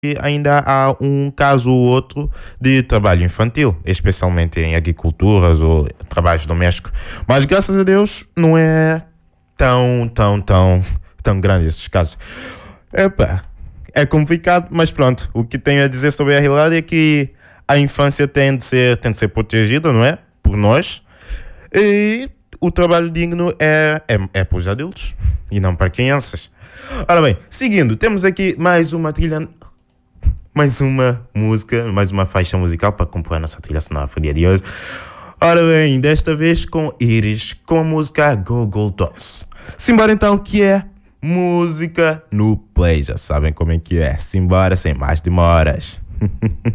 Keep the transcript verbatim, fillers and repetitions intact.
E ainda há um caso ou outro de trabalho infantil, especialmente em agriculturas ou trabalhos domésticos. Mas graças a Deus não é tão, tão, tão, tão grande esses casos. Epa, é complicado, mas pronto. O que tenho a dizer sobre a realidade é que a infância tem de ser, tem de ser protegida, não é? Por nós. E o trabalho digno é, é, é para os adultos e não para crianças. Ora bem, seguindo, temos aqui mais uma trilha, mais uma música, mais uma faixa musical para compor a nossa trilha sonora para o dia de hoje. Ora bem, desta vez com Iris, com a música Google Dolls. Simbora então, que é música no play. Já sabem como é que é. Simbora, sem mais demoras.